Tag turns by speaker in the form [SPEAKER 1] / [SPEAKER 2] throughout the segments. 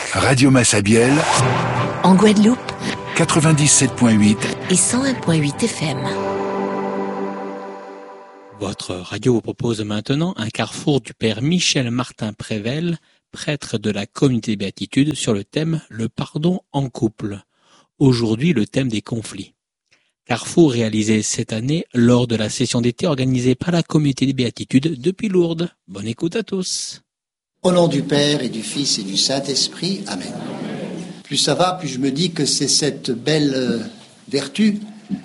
[SPEAKER 1] Radio Massabielle,
[SPEAKER 2] en Guadeloupe,
[SPEAKER 1] 97.8
[SPEAKER 2] et 101.8 FM.
[SPEAKER 3] Votre radio vous propose maintenant un carrefour du père Michel Martin Prével, prêtre de la communauté des béatitudes, sur le thème « Le pardon en couple ». Aujourd'hui, le thème des conflits. Carrefour réalisé cette année lors de la session d'été organisée par la communauté des béatitudes depuis Lourdes. Bonne écoute à tous.
[SPEAKER 4] Au nom du Père et du Fils et du Saint-Esprit, Amen. Plus ça va, plus je me dis que c'est cette belle vertu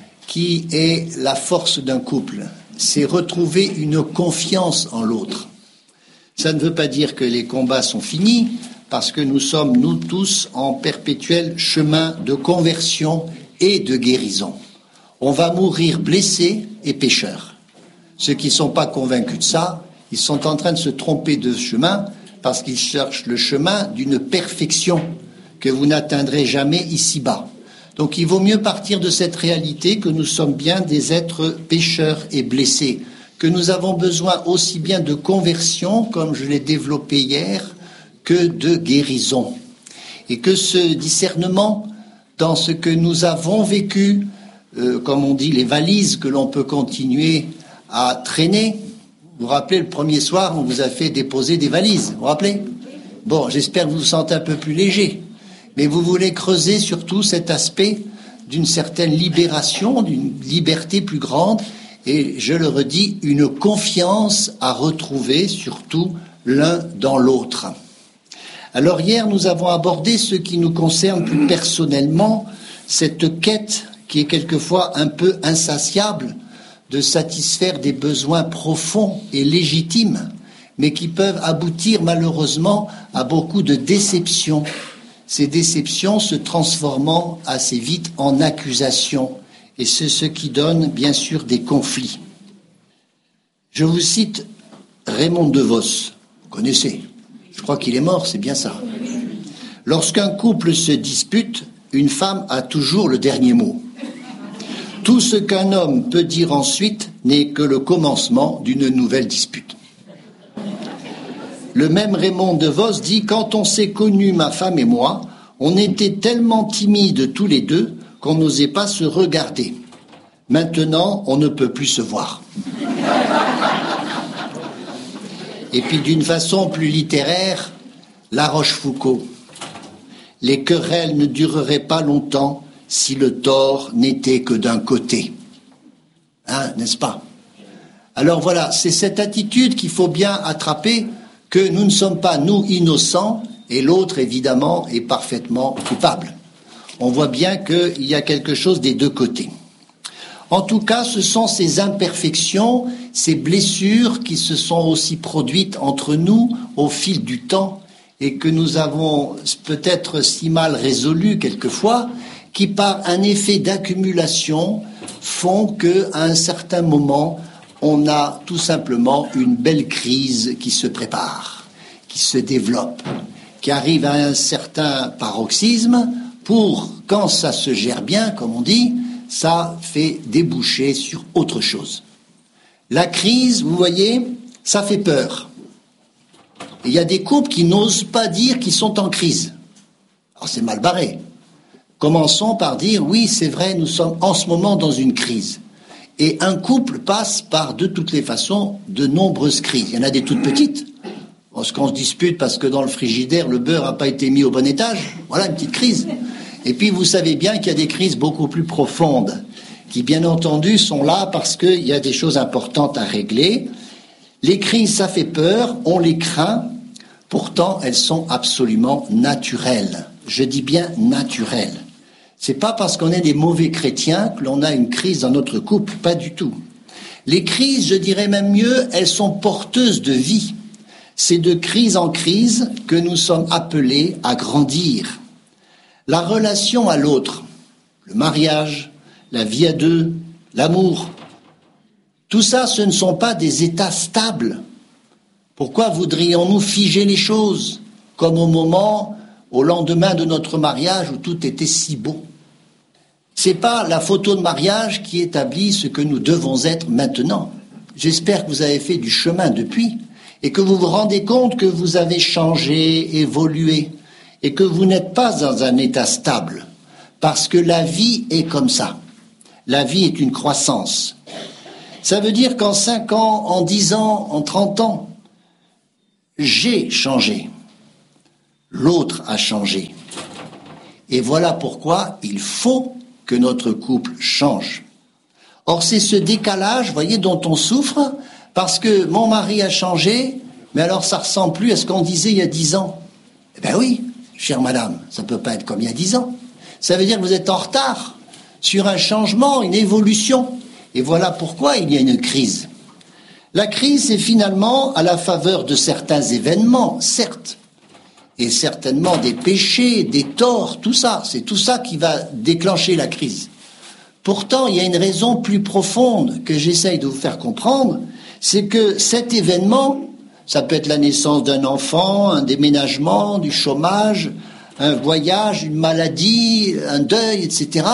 [SPEAKER 4] qui est la force d'un couple. C'est retrouver une confiance en l'autre. Ça ne veut pas dire que les combats sont finis, parce que nous sommes, nous tous, en perpétuel chemin de conversion et de guérison. On va mourir blessés et pécheurs. Ceux qui ne sont pas convaincus de ça, ils sont en train de se tromper de chemin parce qu'ils cherchent le chemin d'une perfection que vous n'atteindrez jamais ici-bas. Donc il vaut mieux partir de cette réalité que nous sommes bien des êtres pécheurs et blessés, que nous avons besoin aussi bien de conversion, comme je l'ai développé hier, que de guérison. Et que ce discernement dans ce que nous avons vécu, comme on dit, les valises que l'on peut continuer à traîner. Vous vous rappelez, le premier soir, on vous a fait déposer des valises, vous vous rappelez ? Bon, j'espère que vous vous sentez un peu plus léger. Mais vous voulez creuser surtout cet aspect d'une certaine libération, d'une liberté plus grande, et je le redis, une confiance à retrouver, surtout l'un dans l'autre. Alors hier, nous avons abordé ce qui nous concerne plus personnellement, cette quête qui est quelquefois un peu insatiable de satisfaire des besoins profonds et légitimes, mais qui peuvent aboutir malheureusement à beaucoup de déceptions. Ces déceptions se transformant assez vite en accusations, et c'est ce qui donne bien sûr des conflits. Je vous cite Raymond DeVos, vous connaissez, je crois qu'il est mort, c'est bien ça. Lorsqu'un couple se dispute, une femme a toujours le dernier mot. Tout ce qu'un homme peut dire ensuite n'est que le commencement d'une nouvelle dispute. Le même Raymond DeVos dit « Quand on s'est connus, ma femme et moi, on était tellement timides tous les deux qu'on n'osait pas se regarder. Maintenant, on ne peut plus se voir. » Et puis d'une façon plus littéraire, La Rochefoucauld. « Les querelles ne dureraient pas longtemps si le tort n'était que d'un côté. » Hein, n'est-ce pas ? Alors voilà, c'est cette attitude qu'il faut bien attraper, que nous ne sommes pas, nous, innocents, et l'autre, évidemment, est parfaitement coupable. On voit bien qu'il y a quelque chose des deux côtés. En tout cas, ce sont ces imperfections, ces blessures qui se sont aussi produites entre nous au fil du temps et que nous avons peut-être si mal résolues quelquefois, qui par un effet d'accumulation font qu'à un certain moment, on a tout simplement une belle crise qui se prépare, qui se développe, qui arrive à un certain paroxysme pour, quand ça se gère bien, comme on dit, ça fait déboucher sur autre chose. La crise, vous voyez, ça fait peur. Il y a des couples qui n'osent pas dire qu'ils sont en crise. Alors c'est mal barré. Commençons par dire, oui, c'est vrai, nous sommes en ce moment dans une crise. Et un couple passe par, de toutes les façons, de nombreuses crises. Il y en a des toutes petites. Lorsqu'on se dispute parce que dans le frigidaire, le beurre n'a pas été mis au bon étage, voilà une petite crise. Et puis vous savez bien qu'il y a des crises beaucoup plus profondes, qui bien entendu sont là parce qu'il y a des choses importantes à régler. Les crises, ça fait peur, on les craint, pourtant elles sont absolument naturelles. Je dis bien naturelles. C'est pas parce qu'on est des mauvais chrétiens que l'on a une crise dans notre couple, pas du tout. Les crises, je dirais même mieux, elles sont porteuses de vie. C'est de crise en crise que nous sommes appelés à grandir. La relation à l'autre, le mariage, la vie à deux, l'amour, tout ça, ce ne sont pas des états stables. Pourquoi voudrions-nous figer les choses, comme au lendemain de notre mariage où tout était si beau ? C'est pas la photo de mariage qui établit ce que nous devons être maintenant. J'espère que vous avez fait du chemin depuis et que vous vous rendez compte que vous avez changé, évolué et que vous n'êtes pas dans un état stable, parce que la vie est comme ça. La vie est une croissance. Ça veut dire qu'en 5 ans, en 10 ans, en 30 ans, j'ai changé. L'autre a changé. Et voilà pourquoi il faut que notre couple change. Or, c'est ce décalage, voyez, dont on souffre, parce que mon mari a changé, mais alors ça ressemble plus à ce qu'on disait il y a 10 ans. Eh bien oui, chère madame, ça ne peut pas être comme il y a 10 ans. Ça veut dire que vous êtes en retard sur un changement, une évolution. Et voilà pourquoi il y a une crise. La crise, c'est finalement à la faveur de certains événements, certes, et certainement des péchés, des torts, tout ça. C'est tout ça qui va déclencher la crise. Pourtant, il y a une raison plus profonde que j'essaye de vous faire comprendre, c'est que cet événement, ça peut être la naissance d'un enfant, un déménagement, du chômage, un voyage, une maladie, un deuil, etc.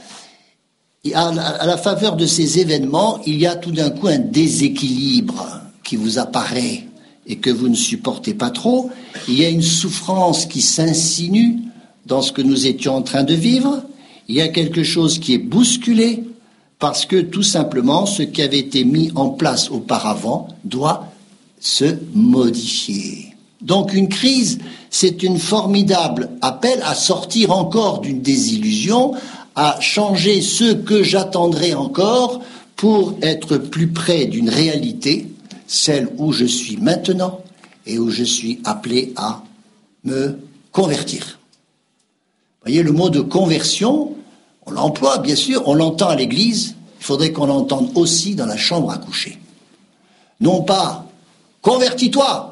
[SPEAKER 4] Et à la faveur de ces événements, il y a tout d'un coup un déséquilibre qui vous apparaît et que vous ne supportez pas trop. Il y a une souffrance qui s'insinue dans ce que nous étions en train de vivre. Il y a quelque chose qui est bousculé parce que tout simplement ce qui avait été mis en place auparavant doit se modifier. Donc une crise, c'est un formidable appel à sortir encore d'une désillusion, à changer ce que j'attendrai encore pour être plus près d'une réalité, celle où je suis maintenant et où je suis appelé à me convertir. Vous voyez, le mot de conversion, on l'emploie bien sûr, on l'entend à l'église, il faudrait qu'on l'entende aussi dans la chambre à coucher. Non pas « convertis-toi »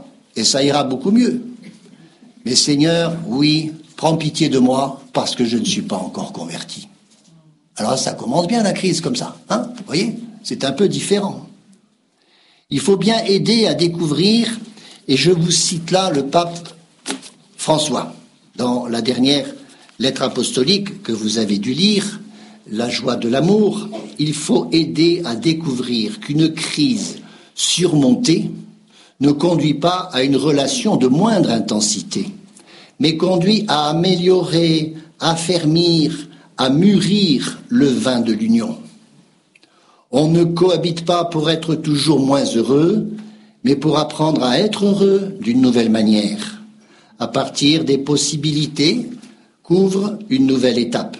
[SPEAKER 4] et ça ira beaucoup mieux. Mais Seigneur, oui, prends pitié de moi parce que je ne suis pas encore converti. Alors ça commence bien la crise comme ça, hein, vous voyez, c'est un peu différent. Il faut bien aider à découvrir, et je vous cite là le pape François, dans la dernière lettre apostolique que vous avez dû lire, La joie de l'amour. Il faut aider à découvrir qu'une crise surmontée ne conduit pas à une relation de moindre intensité, mais conduit à améliorer, à affermir, à mûrir le vin de l'union. On ne cohabite pas pour être toujours moins heureux, mais pour apprendre à être heureux d'une nouvelle manière, à partir des possibilités qu'ouvre une nouvelle étape.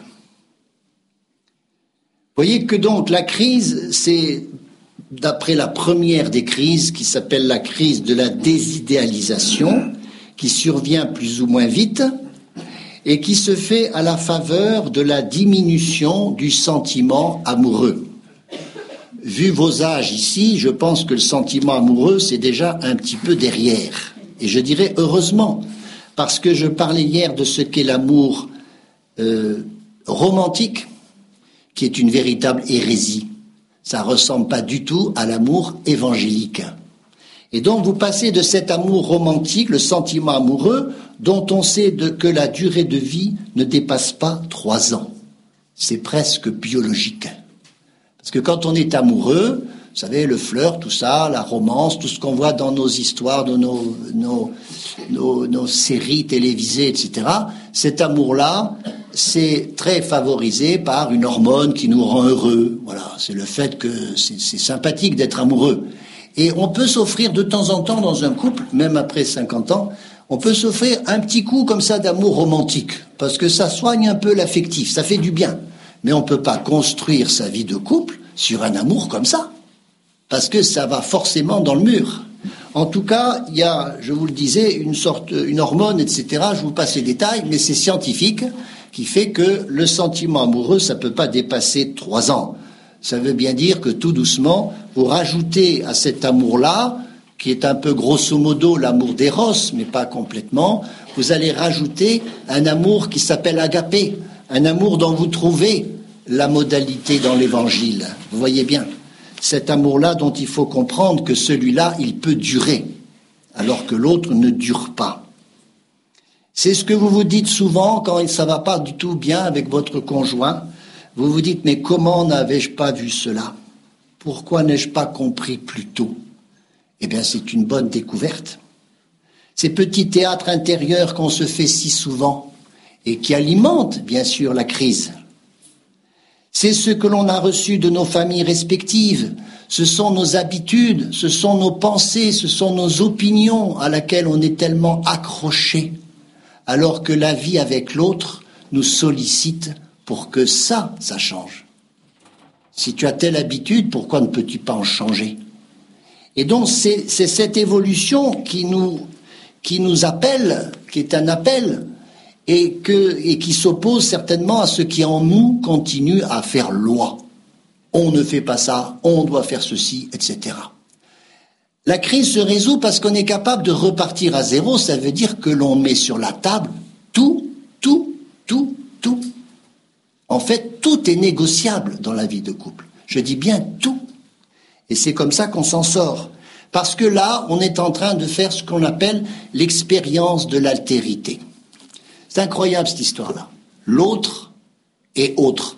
[SPEAKER 4] Voyez que donc la crise, c'est d'après la première des crises qui s'appelle la crise de la désidéalisation, qui survient plus ou moins vite et qui se fait à la faveur de la diminution du sentiment amoureux. Vu vos âges ici, je pense que le sentiment amoureux, c'est déjà un petit peu derrière. Et je dirais heureusement, parce que je parlais hier de ce qu'est l'amour romantique, qui est une véritable hérésie. Ça ne ressemble pas du tout à l'amour évangélique. Et donc vous passez de cet amour romantique, le sentiment amoureux, dont on sait que la durée de vie ne dépasse pas 3 ans. C'est presque biologique. Parce que quand on est amoureux, vous savez, le flirt, tout ça, la romance, tout ce qu'on voit dans nos histoires, dans nos séries télévisées, etc., cet amour-là, c'est très favorisé par une hormone qui nous rend heureux. Voilà, c'est le fait que c'est sympathique d'être amoureux. Et on peut s'offrir de temps en temps dans un couple, même après 50 ans, on peut s'offrir un petit coup comme ça d'amour romantique, parce que ça soigne un peu l'affectif, ça fait du bien. Mais on ne peut pas construire sa vie de couple sur un amour comme ça, parce que ça va forcément dans le mur. En tout cas, il y a, je vous le disais, une hormone, etc. Je vous passe les détails, mais c'est scientifique, qui fait que le sentiment amoureux, ça ne peut pas dépasser 3 ans. Ça veut bien dire que tout doucement, vous rajoutez à cet amour-là, qui est un peu grosso modo l'amour d'éros, mais pas complètement, vous allez rajouter un amour qui s'appelle agapé, un amour dont vous trouvez la modalité dans l'Évangile. Vous voyez bien, cet amour-là dont il faut comprendre que celui-là, il peut durer, alors que l'autre ne dure pas. C'est ce que vous vous dites souvent quand ça ne va pas du tout bien avec votre conjoint. Vous vous dites, mais comment n'avais-je pas vu cela? Pourquoi n'ai-je pas compris plus tôt? Eh bien, c'est une bonne découverte. Ces petits théâtres intérieurs qu'on se fait si souvent et qui alimentent, bien sûr, la crise. C'est ce que l'on a reçu de nos familles respectives. Ce sont nos habitudes, ce sont nos pensées, ce sont nos opinions à laquelle on est tellement accroché, alors que la vie avec l'autre nous sollicite pour que ça change. Si tu as telle habitude, pourquoi ne peux-tu pas en changer? Et donc c'est cette évolution qui nous appelle, qui est un appel, et qui s'oppose certainement à ce qui en nous continue à faire loi. On ne fait pas ça, on doit faire ceci, etc. La crise se résout parce qu'on est capable de repartir à zéro. Ça veut dire que l'on met sur la table tout. En fait, tout est négociable dans la vie de couple. Je dis bien tout. Et c'est comme ça qu'on s'en sort. Parce que là, on est en train de faire ce qu'on appelle l'expérience de l'altérité. C'est incroyable cette histoire-là. L'autre est autre.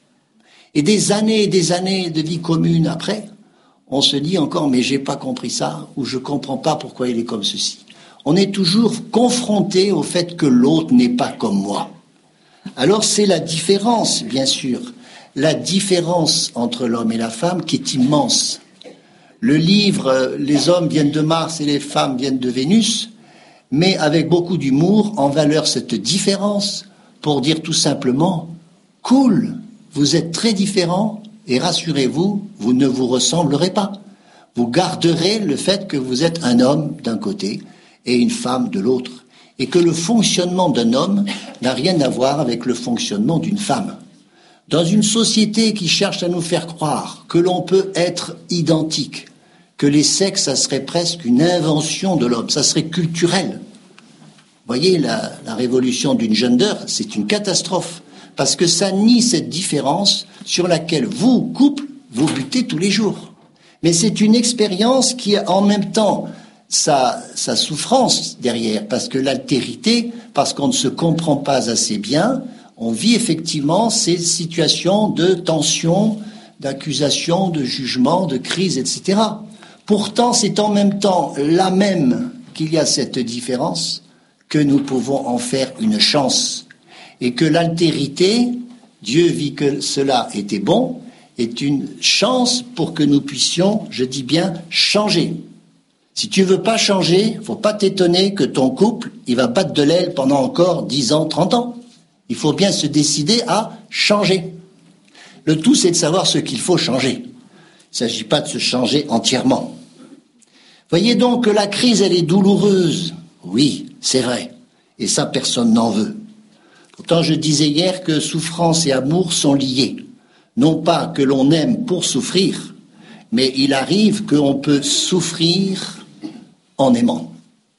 [SPEAKER 4] Et des années de vie commune après, on se dit encore, mais j'ai pas compris ça, ou je comprends pas pourquoi il est comme ceci. On est toujours confronté au fait que l'autre n'est pas comme moi. Alors c'est la différence, bien sûr, la différence entre l'homme et la femme qui est immense. Le livre, les hommes viennent de Mars et les femmes viennent de Vénus, mais avec beaucoup d'humour, en valeur cette différence, pour dire tout simplement, cool, vous êtes très différents, et rassurez-vous, vous ne vous ressemblerez pas. Vous garderez le fait que vous êtes un homme d'un côté et une femme de l'autre, et que le fonctionnement d'un homme n'a rien à voir avec le fonctionnement d'une femme. Dans une société qui cherche à nous faire croire que l'on peut être identique, que les sexes, ça serait presque une invention de l'homme, ça serait culturel. Vous voyez, la révolution d'une gender, c'est une catastrophe, parce que ça nie cette différence sur laquelle vous, couple, vous butez tous les jours. Mais c'est une expérience qui a en même temps sa souffrance derrière, parce que l'altérité, parce qu'on ne se comprend pas assez bien, on vit effectivement ces situations de tension, d'accusation, de jugement, de crise, etc. Pourtant, c'est en même temps là même qu'il y a cette différence que nous pouvons en faire une chance. Et que l'altérité, Dieu vit que cela était bon, est une chance pour que nous puissions, je dis bien, changer. Si tu veux pas changer, faut pas t'étonner que ton couple, il va battre de l'aile pendant encore 10 ans, 30 ans. Il faut bien se décider à changer. Le tout, c'est de savoir ce qu'il faut changer. Il ne s'agit pas de se changer entièrement. Voyez donc que la crise, elle est douloureuse. Oui, c'est vrai. Et ça, personne n'en veut. Pourtant, je disais hier que souffrance et amour sont liés. Non pas que l'on aime pour souffrir, mais il arrive qu'on peut souffrir en aimant.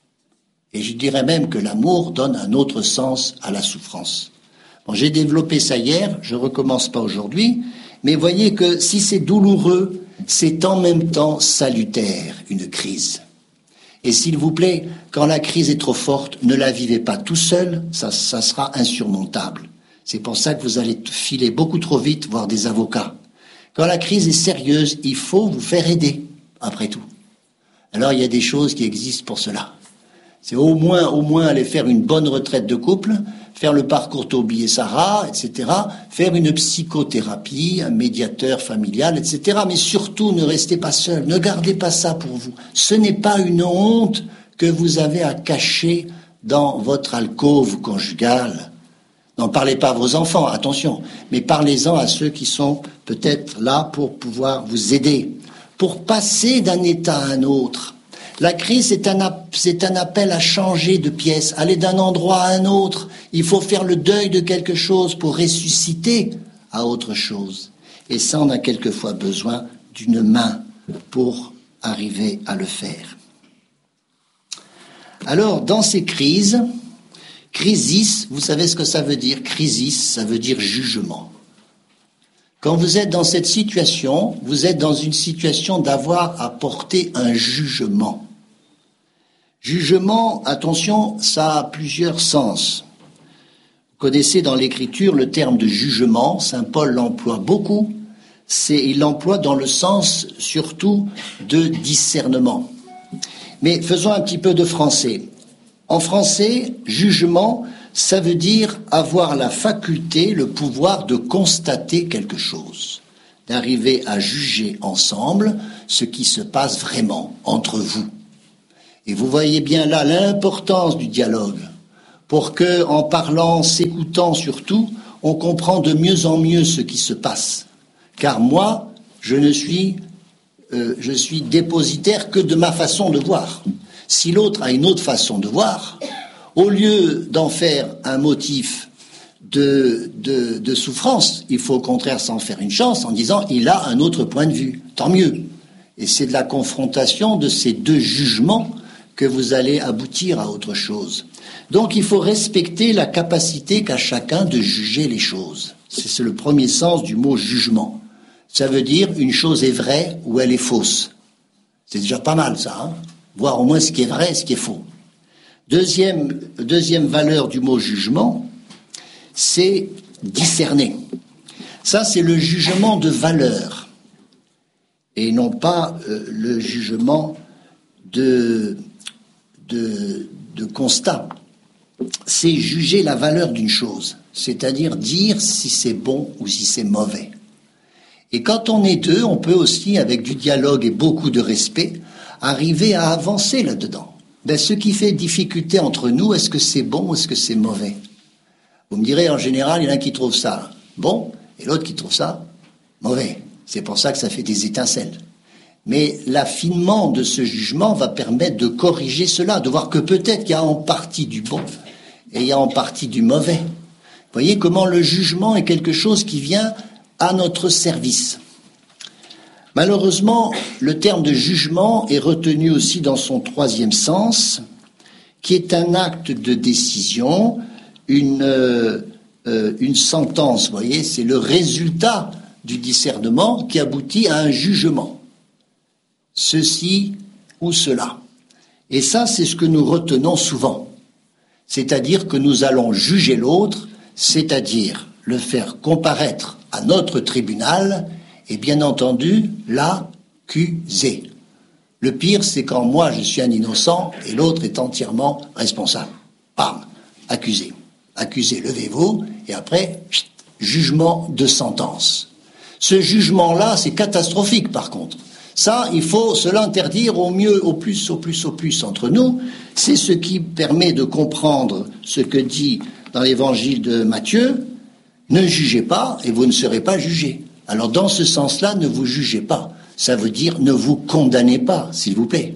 [SPEAKER 4] Et je dirais même que l'amour donne un autre sens à la souffrance. Bon, j'ai développé ça hier, je ne recommence pas aujourd'hui, mais voyez que si c'est douloureux, c'est en même temps salutaire, une crise. Et s'il vous plaît, quand la crise est trop forte, ne la vivez pas tout seul, ça sera insurmontable. C'est pour ça que vous allez filer beaucoup trop vite voir des avocats. Quand la crise est sérieuse, il faut vous faire aider, après tout. Alors il y a des choses qui existent pour cela. C'est au moins aller faire une bonne retraite de couple, faire le parcours Toby et Sarah, etc., faire une psychothérapie, un médiateur familial, etc. Mais surtout, ne restez pas seul, ne gardez pas ça pour vous. Ce n'est pas une honte que vous avez à cacher dans votre alcôve conjugale. N'en parlez pas à vos enfants, attention, mais parlez-en à ceux qui sont peut-être là pour pouvoir vous aider, pour passer d'un état à un autre. La crise, c'est un appel à changer de pièce, aller d'un endroit à un autre. Il faut faire le deuil de quelque chose pour ressusciter à autre chose. Et ça, on a quelquefois besoin d'une main pour arriver à le faire. Alors, dans ces crises, crisis, vous savez ce que ça veut dire? Crisis, ça veut dire jugement. Quand vous êtes dans cette situation, vous êtes dans une situation d'avoir à porter un jugement. Jugement, attention, ça a plusieurs sens. Vous connaissez dans l'Écriture le terme de jugement, saint Paul l'emploie beaucoup, il l'emploie dans le sens surtout de discernement. Mais faisons un petit peu de français. En français, jugement, ça veut dire avoir la faculté, le pouvoir de constater quelque chose, d'arriver à juger ensemble ce qui se passe vraiment entre vous. Et vous voyez bien là l'importance du dialogue, pour que, en parlant, s'écoutant surtout, on comprend de mieux en mieux ce qui se passe. Car moi, je suis dépositaire que de ma façon de voir. Si l'autre a une autre façon de voir, au lieu d'en faire un motif de souffrance, il faut au contraire s'en faire une chance en disant il a un autre point de vue. Tant mieux. Et c'est de la confrontation de ces deux jugements que vous allez aboutir à autre chose. Donc il faut respecter la capacité qu'a chacun de juger les choses. C'est le premier sens du mot jugement. Ça veut dire une chose est vraie ou elle est fausse. C'est déjà pas mal ça, hein, voir au moins ce qui est vrai et ce qui est faux. Deuxième valeur du mot jugement, c'est discerner. Ça, c'est le jugement de valeur et non pas le jugement de constat. C'est juger la valeur d'une chose, c'est-à-dire dire si c'est bon ou si c'est mauvais. Et quand on est deux, on peut aussi, avec du dialogue et beaucoup de respect, arriver à avancer là-dedans. Ce qui fait difficulté entre nous, est-ce que c'est bon ou est-ce que c'est mauvais? Vous me direz, en général, il y en a qui trouvent ça bon et l'autre qui trouve ça mauvais. C'est pour ça que ça fait des étincelles. Mais l'affinement de ce jugement va permettre de corriger cela, de voir que peut-être qu'il y a en partie du bon et il y a en partie du mauvais. Vous voyez comment le jugement est quelque chose qui vient à notre service. Malheureusement, le terme de jugement est retenu aussi dans son troisième sens, qui est un acte de décision, une sentence, vous voyez, c'est le résultat du discernement qui aboutit à un jugement. Ceci ou cela. Et ça, c'est ce que nous retenons souvent. C'est-à-dire que nous allons juger l'autre, c'est-à-dire le faire comparaître à notre tribunal et bien entendu l'accuser. Le pire, c'est quand moi je suis un innocent et l'autre est entièrement responsable. Bam, accusé. Accusé, levez-vous et après, jugement de sentence. Ce jugement-là, c'est catastrophique par contre. Ça, il faut se l'interdire au mieux, au plus entre nous. C'est ce qui permet de comprendre ce que dit dans l'évangile de Matthieu. Ne jugez pas et vous ne serez pas jugés. Alors dans ce sens-là, ne vous jugez pas. Ça veut dire ne vous condamnez pas, s'il vous plaît.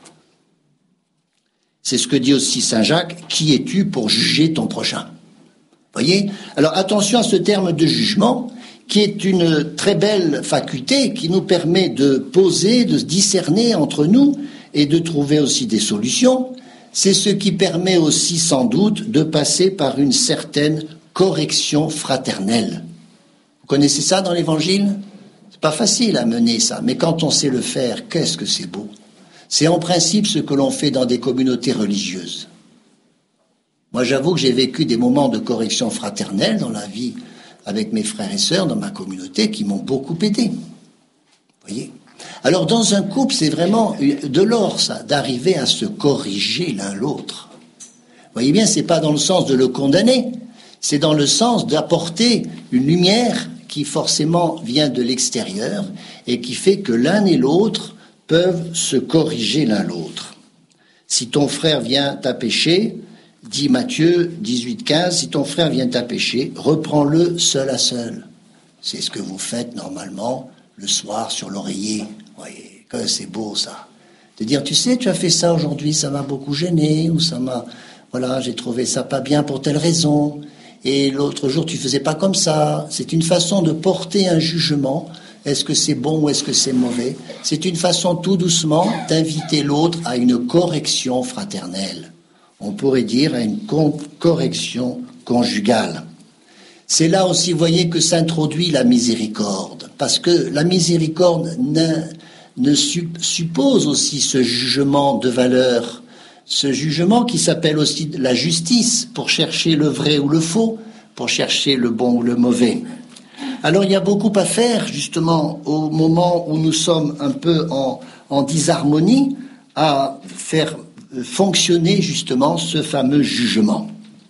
[SPEAKER 4] C'est ce que dit aussi saint Jacques, qui es-tu pour juger ton prochain? Voyez? Alors attention à ce terme de jugement, qui est une très belle faculté qui nous permet de poser, de discerner entre nous et de trouver aussi des solutions. C'est ce qui permet aussi sans doute de passer par une certaine correction fraternelle. Vous connaissez ça dans l'Évangile? C'est pas facile à mener ça, mais quand on sait le faire, qu'est-ce que c'est beau. C'est en principe ce que l'on fait dans des communautés religieuses. Moi, j'avoue que j'ai vécu des moments de correction fraternelle dans la vie avec mes frères et sœurs dans ma communauté qui m'ont beaucoup aidé. Voyez? Alors, dans un couple, c'est vraiment de l'or, ça, d'arriver à se corriger l'un l'autre. Voyez bien, c'est pas dans le sens de le condamner, c'est dans le sens d'apporter une lumière qui forcément vient de l'extérieur et qui fait que l'un et l'autre peuvent se corriger l'un l'autre. Si ton frère vient à pécher, dit Matthieu 18,15, si ton frère vient à pécher, reprends-le seul à seul. C'est ce que vous faites normalement le soir sur l'oreiller. Voyez, que c'est beau ça. De dire, tu sais, tu as fait ça aujourd'hui, ça m'a beaucoup gêné, ou ça m'a, voilà, j'ai trouvé ça pas bien pour telle raison. Et l'autre jour, tu faisais pas comme ça. C'est une façon de porter un jugement. Est-ce que c'est bon ou est-ce que c'est mauvais? C'est une façon tout doucement d'inviter l'autre à une correction fraternelle. On pourrait dire à une correction conjugale. C'est là aussi, vous voyez, que s'introduit la miséricorde. Parce que la miséricorde suppose aussi ce jugement de valeur. Ce jugement qui s'appelle aussi la justice, pour chercher le vrai ou le faux, pour chercher le bon ou le mauvais. Alors il y a beaucoup à faire, justement, au moment où nous sommes un peu en disharmonie, à faire fonctionner justement ce fameux jugement.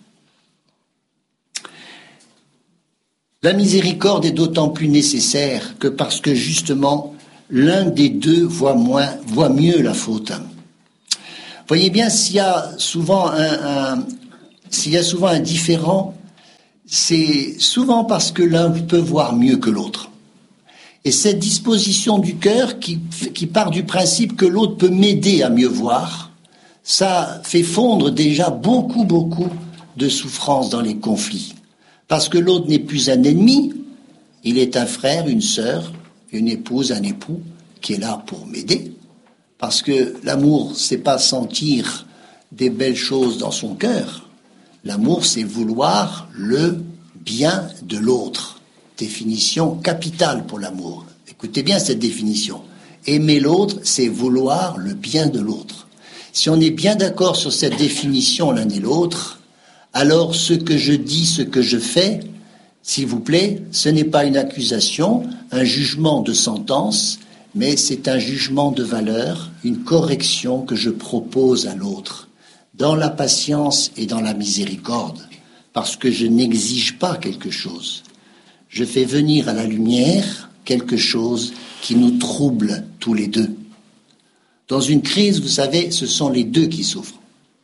[SPEAKER 4] La miséricorde est d'autant plus nécessaire que parce que justement l'un des deux voit mieux la faute. Voyez bien, s'il y a souvent un différend, c'est souvent parce que l'un peut voir mieux que l'autre. Et cette disposition du cœur qui part du principe que l'autre peut m'aider à mieux voir, ça fait fondre déjà beaucoup de souffrance dans les conflits. Parce que l'autre n'est plus un ennemi, il est un frère, une sœur, une épouse, un époux qui est là pour m'aider. Parce que l'amour, c'est pas sentir des belles choses dans son cœur. L'amour, c'est vouloir le bien de l'autre. Définition capitale pour l'amour. Écoutez bien cette définition. Aimer l'autre, c'est vouloir le bien de l'autre. Si on est bien d'accord sur cette définition l'un et l'autre, alors ce que je dis, ce que je fais, s'il vous plaît, ce n'est pas une accusation, un jugement de sentence, mais c'est un jugement de valeur, une correction que je propose à l'autre, dans la patience et dans la miséricorde, parce que je n'exige pas quelque chose. Je fais venir à la lumière quelque chose qui nous trouble tous les deux. Dans une crise, vous savez, ce sont les deux qui souffrent.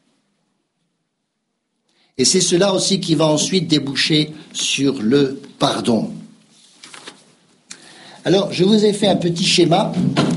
[SPEAKER 4] Et c'est cela aussi qui va ensuite déboucher sur le pardon. Alors, je vous ai fait un petit schéma.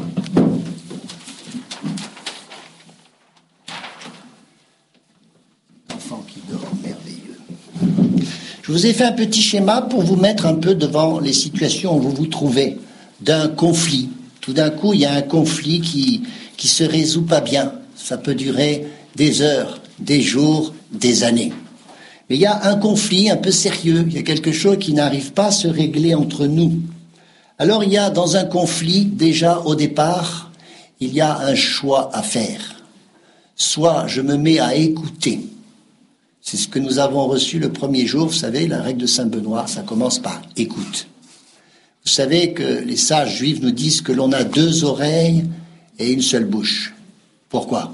[SPEAKER 4] Enfant qui dort, merveilleux. Je vous ai fait un petit schéma pour vous mettre un peu devant les situations où vous vous trouvez d'un conflit. Tout d'un coup, il y a un conflit qui se résout pas bien. Ça peut durer des heures, des jours, des années. Mais il y a un conflit un peu sérieux, il y a quelque chose qui n'arrive pas à se régler entre nous. Alors il y a dans un conflit, déjà au départ, il y a un choix à faire. Soit je me mets à écouter. C'est ce que nous avons reçu le premier jour, vous savez, la règle de Saint-Benoît, ça commence par écoute. Vous savez que les sages juifs nous disent que l'on a 2 oreilles et une seule bouche. Pourquoi ?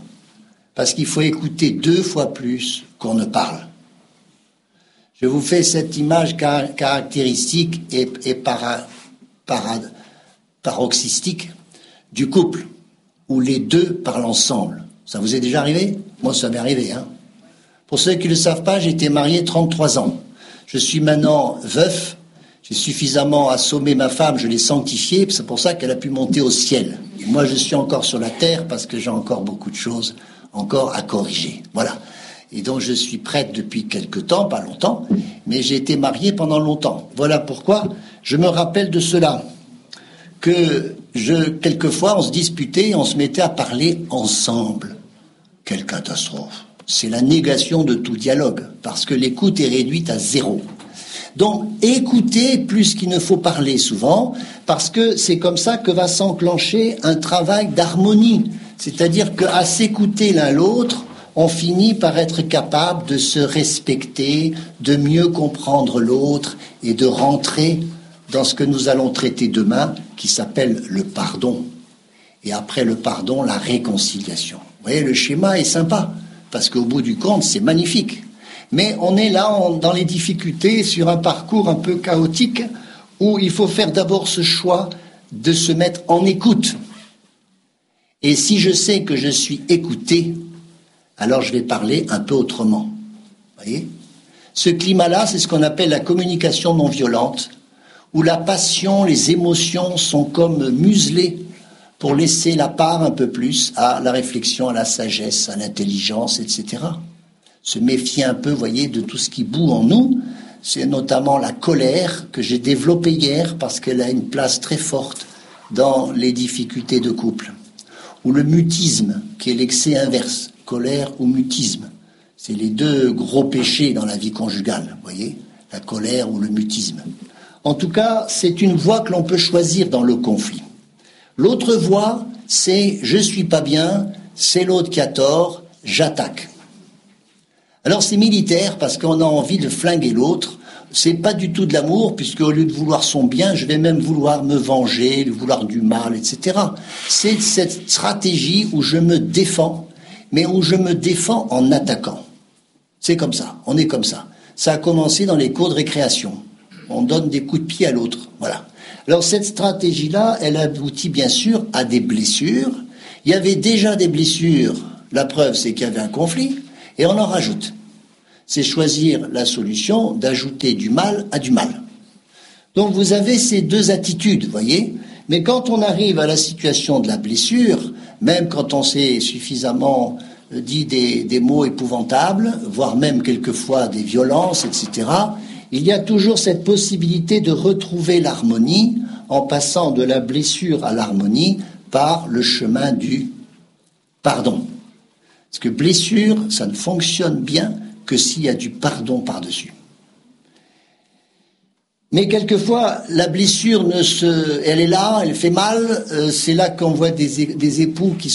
[SPEAKER 4] Parce qu'il faut écouter 2 fois plus qu'on ne parle. Je vous fais cette image caractéristique et paroxystique du couple, où les deux parlent ensemble. Ça vous est déjà arrivé ? Moi, ça m'est arrivé. Pour ceux qui ne le savent pas, j'ai été marié 33 ans. Je suis maintenant veuf. J'ai suffisamment assommé ma femme, je l'ai sanctifiée, c'est pour ça qu'elle a pu monter au ciel. Et moi, je suis encore sur la terre parce que j'ai encore beaucoup de choses encore à corriger. Voilà. Et donc, je suis prêtre depuis quelque temps, pas longtemps, mais j'ai été marié pendant longtemps. Voilà pourquoi je me rappelle de cela, que quelquefois, on se disputait et on se mettait à parler ensemble. Quelle catastrophe. C'est la négation de tout dialogue, parce que l'écoute est réduite à 0. Donc, écoutez plus qu'il ne faut parler souvent, parce que c'est comme ça que va s'enclencher un travail d'harmonie. C'est-à-dire qu'à s'écouter l'un l'autre, on finit par être capable de se respecter, de mieux comprendre l'autre et de rentrer dans ce que nous allons traiter demain, qui s'appelle le pardon. Et après le pardon, la réconciliation. Vous voyez, le schéma est sympa, parce qu'au bout du compte, c'est magnifique. Mais on est là dans les difficultés, sur un parcours un peu chaotique, où il faut faire d'abord ce choix de se mettre en écoute. Et si je sais que je suis écouté, alors je vais parler un peu autrement. Vous voyez ? Ce climat-là, c'est ce qu'on appelle la communication non violente, où la passion, les émotions sont comme muselées pour laisser la part un peu plus à la réflexion, à la sagesse, à l'intelligence, etc. Se méfier un peu, vous voyez, de tout ce qui bout en nous. C'est notamment la colère que j'ai développée hier parce qu'elle a une place très forte dans les difficultés de couple. Ou le mutisme, qui est l'excès inverse, colère ou mutisme. C'est les 2 gros péchés dans la vie conjugale, vous voyez, la colère ou le mutisme. En tout cas, c'est une voie que l'on peut choisir dans le conflit. L'autre voie, c'est « je suis pas bien, c'est l'autre qui a tort, j'attaque ». Alors c'est militaire parce qu'on a envie de flinguer l'autre. C'est pas du tout de l'amour, puisque au lieu de vouloir son bien, je vais même vouloir me venger, vouloir du mal, etc. C'est cette stratégie où je me défends mais où je me défends en attaquant. C'est comme ça, on est comme ça. Ça a commencé dans les cours de récréation. On donne des coups de pied à l'autre, voilà. Alors cette stratégie-là, elle aboutit bien sûr à des blessures. Il y avait déjà des blessures, la preuve c'est qu'il y avait un conflit, et on en rajoute. C'est choisir la solution d'ajouter du mal à du mal. Donc vous avez ces deux attitudes, vous voyez. Mais quand on arrive à la situation de la blessure, même quand on s'est suffisamment dit des mots épouvantables, voire même quelquefois des violences, etc., il y a toujours cette possibilité de retrouver l'harmonie en passant de la blessure à l'harmonie par le chemin du pardon. Parce que blessure, ça ne fonctionne bien que s'il y a du pardon par-dessus. Mais quelquefois, la blessure elle est là, elle fait mal. C'est là qu'on voit des époux qui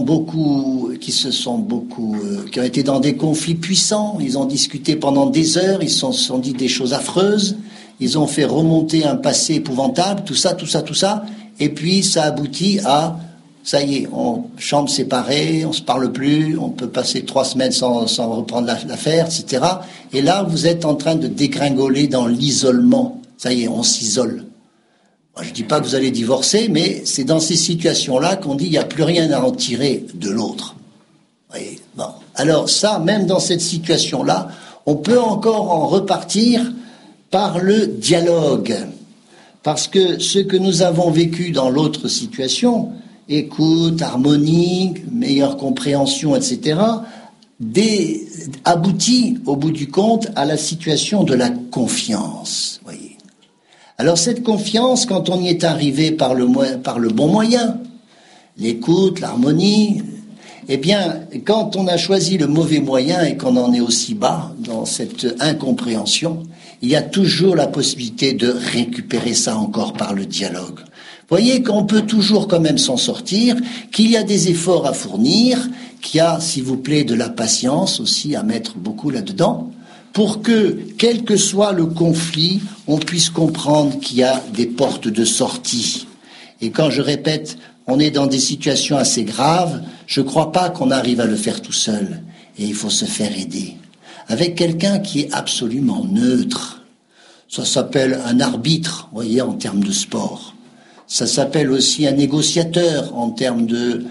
[SPEAKER 4] ont été dans des conflits puissants. Ils ont discuté pendant des heures, ils se sont dit des choses affreuses. Ils ont fait remonter un passé épouvantable, tout ça. Et puis, ça aboutit à, ça y est, chambre séparée, on se parle plus, on peut passer 3 semaines sans reprendre l'affaire, etc. Et là, vous êtes en train de dégringoler dans l'isolement. Ça y est, on s'isole. Moi, je ne dis pas que vous allez divorcer, mais c'est dans ces situations-là qu'on dit qu'il n'y a plus rien à en tirer de l'autre. Vous voyez, bon. Alors ça, même dans cette situation-là, on peut encore en repartir par le dialogue. Parce que ce que nous avons vécu dans l'autre situation, écoute, harmonie, meilleure compréhension, etc., aboutit, au bout du compte, à la situation de la confiance. Vous voyez. Alors cette confiance, quand on y est arrivé par le bon moyen, l'écoute, l'harmonie, eh bien, quand on a choisi le mauvais moyen et qu'on en est aussi bas dans cette incompréhension, il y a toujours la possibilité de récupérer ça encore par le dialogue. Vous voyez qu'on peut toujours quand même s'en sortir, qu'il y a des efforts à fournir, qu'il y a, s'il vous plaît, de la patience aussi à mettre beaucoup là-dedans, pour que, quel que soit le conflit, on puisse comprendre qu'il y a des portes de sortie. Et quand je répète, on est dans des situations assez graves, je ne crois pas qu'on arrive à le faire tout seul. Et il faut se faire aider. Avec quelqu'un qui est absolument neutre. Ça s'appelle un arbitre, vous voyez, en termes de sport. Ça s'appelle aussi un négociateur en termes de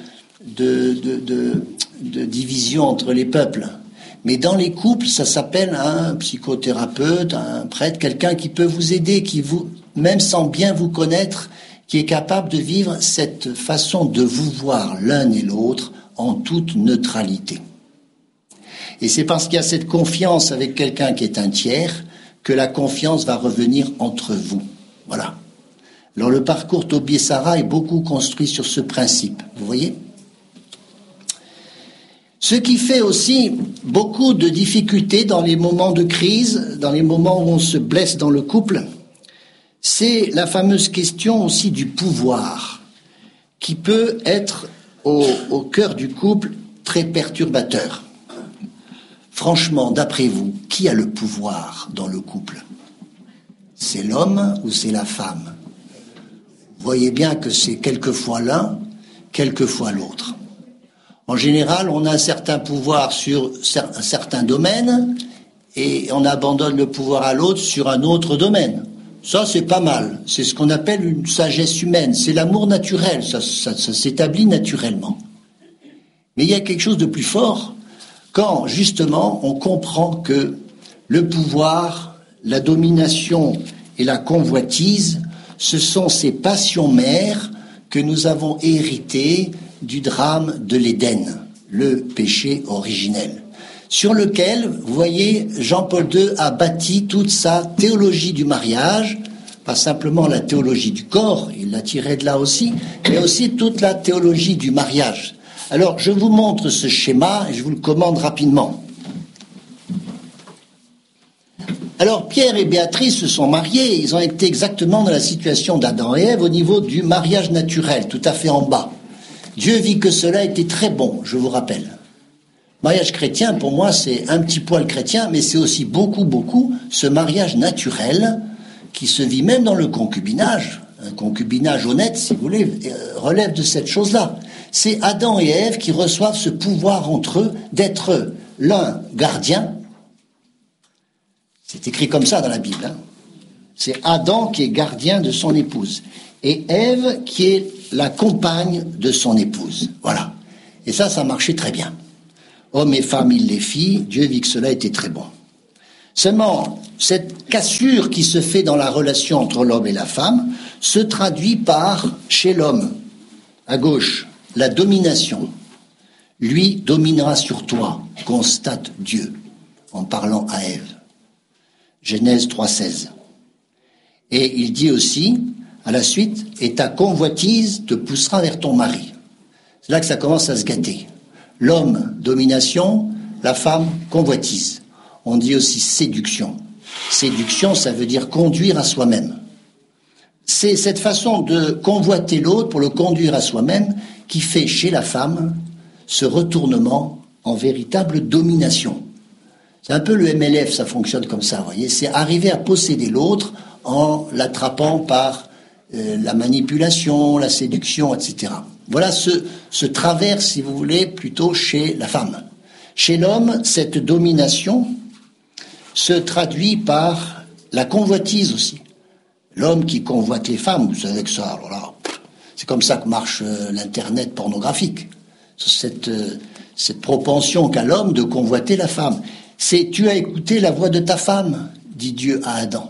[SPEAKER 4] division entre les peuples. Mais dans les couples, ça s'appelle un psychothérapeute, un prêtre, quelqu'un qui peut vous aider, même sans bien vous connaître, qui est capable de vivre cette façon de vous voir l'un et l'autre en toute neutralité. Et c'est parce qu'il y a cette confiance avec quelqu'un qui est un tiers que la confiance va revenir entre vous. Voilà. Alors le parcours Tobié-Sarah est beaucoup construit sur ce principe, vous voyez ? Ce qui fait aussi beaucoup de difficultés dans les moments de crise, dans les moments où on se blesse dans le couple, c'est la fameuse question aussi du pouvoir, qui peut être au cœur du couple très perturbateur. Franchement, d'après vous, qui a le pouvoir dans le couple ? C'est l'homme ou c'est la femme ? Vous voyez bien que c'est quelquefois l'un, quelquefois l'autre. En général, on a un certain pouvoir sur un certain domaine et on abandonne le pouvoir à l'autre sur un autre domaine. Ça, c'est pas mal. C'est ce qu'on appelle une sagesse humaine. C'est l'amour naturel. Ça s'établit naturellement. Mais il y a quelque chose de plus fort quand, justement, on comprend que le pouvoir, la domination et la convoitise, ce sont ces passions mères que nous avons héritées du drame de l'Éden, le péché originel, sur lequel, vous voyez, Jean-Paul II a bâti toute sa théologie du mariage, pas simplement la théologie du corps, il l'a tiré de là aussi, mais aussi toute la théologie du mariage. Alors, je vous montre ce schéma et je vous le commande rapidement. Alors, Pierre et Béatrice se sont mariés, ils ont été exactement dans la situation d'Adam et Ève au niveau du mariage naturel, tout à fait en bas. Dieu vit que cela était très bon, je vous rappelle. Mariage chrétien, pour moi, c'est un petit poil chrétien, mais c'est aussi beaucoup ce mariage naturel qui se vit même dans le concubinage. Un concubinage honnête, si vous voulez, relève de cette chose-là. C'est Adam et Ève qui reçoivent ce pouvoir entre eux d'être l'un gardien. C'est écrit comme ça dans la Bible. Hein. C'est Adam qui est gardien de son épouse et Ève qui est la compagne de son épouse. Voilà. Et ça marchait très bien. Hommes et femmes, ils les fit. Dieu vit que cela était très bon. Seulement, cette cassure qui se fait dans la relation entre l'homme et la femme se traduit par, chez l'homme, à gauche, la domination. Lui dominera sur toi, constate Dieu, en parlant à Ève. Genèse 3,16. Et il dit aussi, à la suite, et ta convoitise te poussera vers ton mari. C'est là que ça commence à se gâter. L'homme, domination, la femme, convoitise. On dit aussi séduction. Séduction, ça veut dire conduire à soi-même. C'est cette façon de convoiter l'autre pour le conduire à soi-même qui fait chez la femme ce retournement en véritable domination. C'est un peu le MLF, ça fonctionne comme ça, vous voyez. C'est arriver à posséder l'autre en l'attrapant par la manipulation, la séduction, etc. Voilà ce travers, si vous voulez, plutôt chez la femme. Chez l'homme, cette domination se traduit par la convoitise aussi. L'homme qui convoite les femmes, vous savez que ça, alors là, c'est comme ça que marche l'Internet pornographique. Cette propension qu'a l'homme de convoiter la femme. C'est « tu as écouté la voix de ta femme », dit Dieu à Adam.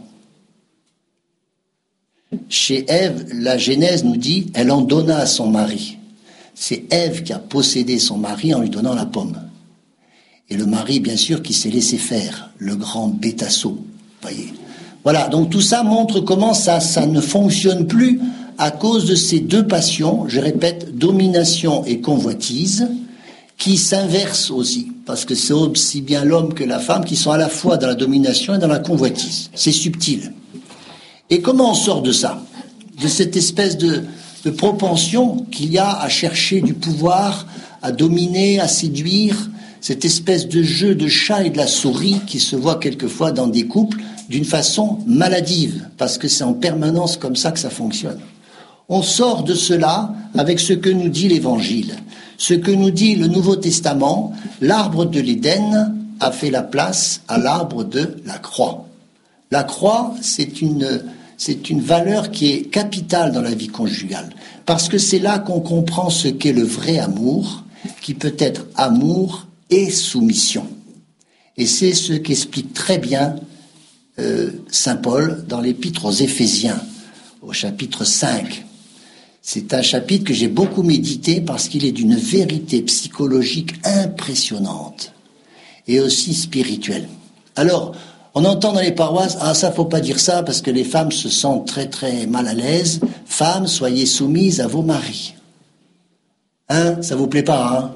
[SPEAKER 4] Chez Ève, la Genèse nous dit « elle en donna à son mari ». C'est Ève qui a possédé son mari en lui donnant la pomme. Et le mari, bien sûr, qui s'est laissé faire, le grand bêtasseau, voyez. Voilà, donc tout ça montre comment ça ne fonctionne plus à cause de ces deux passions, je répète, domination et convoitise, qui s'inversent aussi, parce que c'est aussi bien l'homme que la femme qui sont à la fois dans la domination et dans la convoitise. C'est subtil. Et comment on sort de ça? De cette espèce de propension qu'il y a à chercher du pouvoir, à dominer, à séduire, cette espèce de jeu de chat et de la souris qui se voit quelquefois dans des couples d'une façon maladive, parce que c'est en permanence comme ça que ça fonctionne. On sort de cela avec ce que nous dit l'Évangile, ce que nous dit le Nouveau Testament. L'arbre de l'Éden a fait la place à l'arbre de la croix. La croix, c'est une valeur qui est capitale dans la vie conjugale, parce que c'est là qu'on comprend ce qu'est le vrai amour, qui peut être amour et soumission. Et c'est ce qu'explique très bien Saint Paul dans l'épître aux Éphésiens, au chapitre 5. C'est un chapitre que j'ai beaucoup médité parce qu'il est d'une vérité psychologique impressionnante et aussi spirituelle. Alors, on entend dans les paroisses, ah ça faut pas dire ça parce que les femmes se sentent très très mal à l'aise. Femmes, soyez soumises à vos maris. Hein, ça vous plaît pas, hein?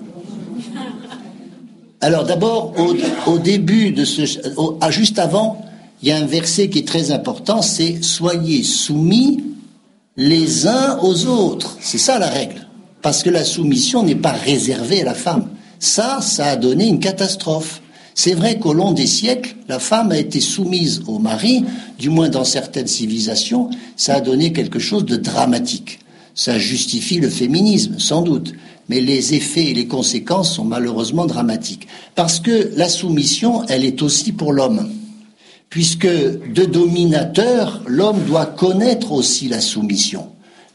[SPEAKER 4] Alors d'abord, au début de juste avant, il y a un verset qui est très important, c'est « Soyez soumis les uns aux autres ». C'est ça la règle. Parce que la soumission n'est pas réservée à la femme. Ça a donné une catastrophe. C'est vrai qu'au long des siècles, la femme a été soumise au mari, du moins dans certaines civilisations, ça a donné quelque chose de dramatique. Ça justifie le féminisme, sans doute. Mais les effets et les conséquences sont malheureusement dramatiques. Parce que la soumission, elle est aussi pour l'homme. Puisque de dominateur, l'homme doit connaître aussi la soumission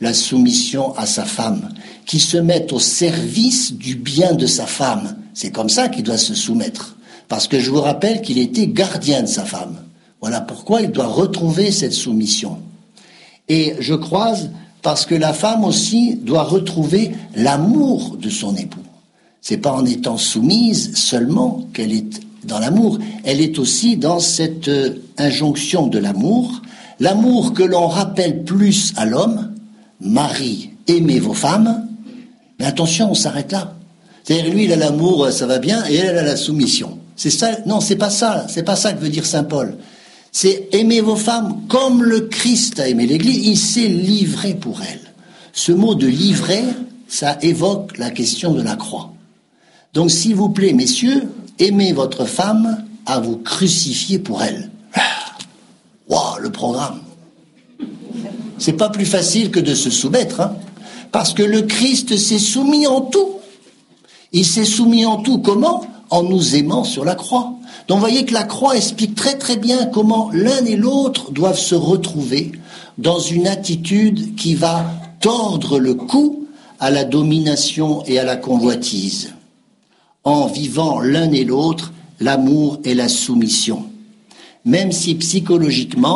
[SPEAKER 4] à sa femme, qui se met au service du bien de sa femme. C'est comme ça qu'il doit se soumettre. Parce que je vous rappelle qu'il était gardien de sa femme. Voilà pourquoi il doit retrouver cette soumission. Et je croise parce que la femme aussi doit retrouver l'amour de son époux. C'est pas en étant soumise seulement qu'elle est dans l'amour, elle est aussi dans cette injonction de l'amour que l'on rappelle plus à l'homme, mari, aimez vos femmes, mais attention, on s'arrête là. C'est-à-dire, lui, il a l'amour, ça va bien, et elle a la soumission. C'est ça? Non, c'est pas ça que veut dire Saint Paul. C'est aimer vos femmes comme le Christ a aimé l'Église, il s'est livré pour elle. Ce mot de livrer, ça évoque la question de la croix. Donc, s'il vous plaît, messieurs, aimez votre femme à vous crucifier pour elle. Waouh, le programme. C'est pas plus facile que de se soumettre, hein. Parce que le Christ s'est soumis en tout. Il s'est soumis en tout. Comment ? En nous aimant sur la croix. Donc vous voyez que la croix explique très très bien comment l'un et l'autre doivent se retrouver dans une attitude qui va tordre le cou à la domination et à la convoitise, en vivant l'un et l'autre l'amour et la soumission. Même si psychologiquement,